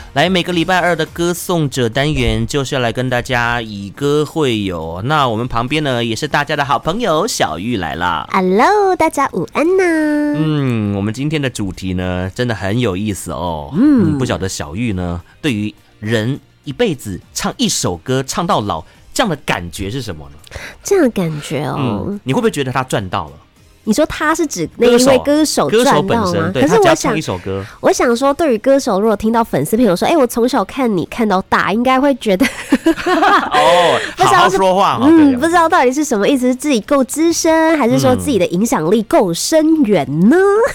来，每个礼拜二的歌颂者单元就是要来跟大家以歌会友。那我们旁边呢，也是大家的好朋友小玉来啦。 Hello， 大家午安呐。 我们今天的主题呢，真的很有意思哦。不晓得小玉呢，对于人一辈子唱一首歌唱到老，这样的感觉是什么呢？ 这样的感觉哦， 你会不会觉得他赚到了？ 你说他是指那一位歌手赚到吗？ 可是我想， 我想说，对于歌手，如果听到粉丝朋友说：“我从小看你看到大”，应该会觉得好好说话不知道到底是什么意思，是自己够资深，还是说自己的影响力够深远呢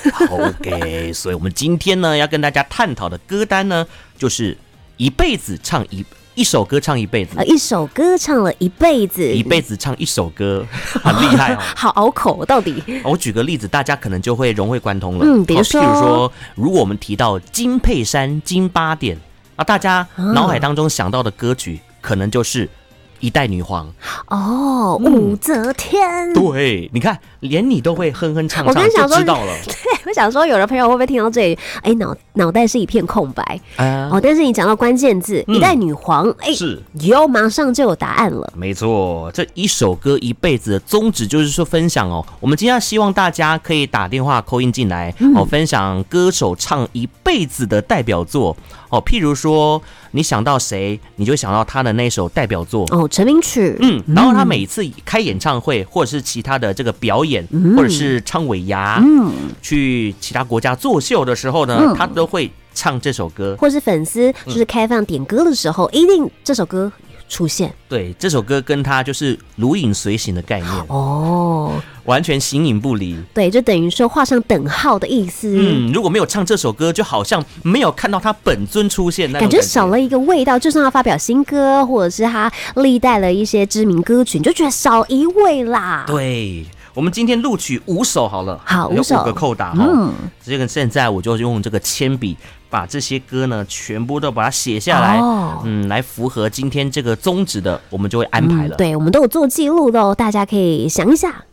？OK， 所以我们今天呢要跟大家探讨的歌单呢，就是一辈子唱一首歌唱一辈子， 一首歌唱了一辈子， 一辈子唱一首歌，很厉害哦， 好拗口，到底。 我举个例子，大家可能就会融会贯通了。 比如说， 如果我们提到金佩珊、金八点，大家脑海当中想到的歌曲，可能就是一代女皇哦，武则天。 对，你看，连你都会哼哼唱唱，就知道了。 对，我想说，有的朋友会不会听到这里，脑袋是一片空白但是你讲到关键字一代女皇， 是马上就有答案了。 没错，这一首歌一辈子的宗旨就是说分享哦。我们今天要希望大家可以打电话call in进来分享歌手唱一辈子的代表作譬如说你想到谁，你就想到他的那首代表作成名曲。 然后他每次开演唱会或者是其他的这个表演，或者是唱尾牙，去其他国家作秀的时候呢，他都会唱这首歌， 或是粉丝就是开放点歌的时候，一定这首歌出现。 对，这首歌跟他就是如影随形的概念完全形影不离。 对，就等于说画上等号的意思。 如果没有唱这首歌，就好像没有看到他本尊出现，那种感觉少了一个味道。就算他发表新歌，或者是他历代了一些知名歌曲，你就觉得少一味啦。 对，我们今天录取5首好了， 好，5首， 有5个扣打这个现在我就用这个铅笔把这些歌呢全部都把它写下来，来符合今天这个宗旨的，我们就会安排了。 对，我们都有做记录的大家可以想一下。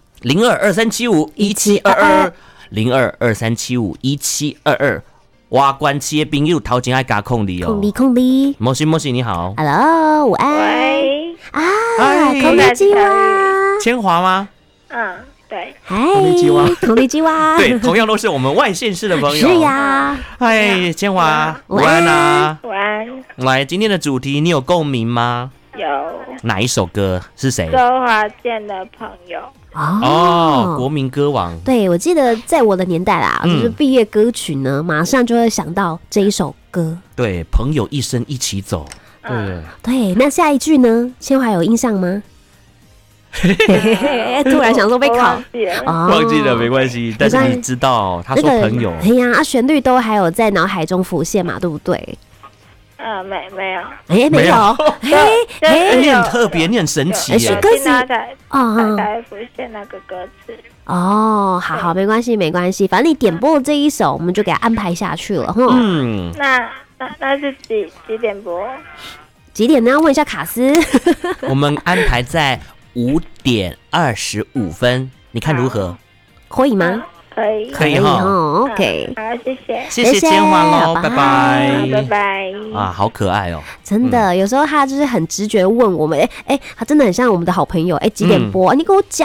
0223751722 0223751722，挖关系的朋友头前爱加空里空里。 莫西你好 ，Hello， 午安。 喂， 空里基哇， 千华吗？ 对， 空里基哇， 对，同样都是我们外县市的朋友。 是呀， 千华，午安啊， 午安。 来，今天的主题你有共鸣吗？ 有。 哪一首歌？是谁？ 周华健的朋友。 国民歌王。 对，我记得在我的年代啦，就是毕业歌曲呢，马上就会想到这一首歌。 对，朋友一生一起走。 对，那下一句呢？千华有印象吗？突然想说被考， 忘记了没关系，但是你知道他说朋友， 旋律都还有在脑海中浮现嘛，对不对？ 没有， 没有， 你很特别，你很神奇耶， 歌词才浮现那个歌词。 好，没关系，反正你点播这一首，我们就给它安排下去了那是几点播？ 几点呢？要问一下卡斯。 我们安排在5点25分，你看如何？ 可以吗？ 可以 OK， 好， 谢谢千华喽，拜拜好可爱哦， 真的，有时候他就是很直觉问我们，他真的很像我们的好朋友，几点播？你给我讲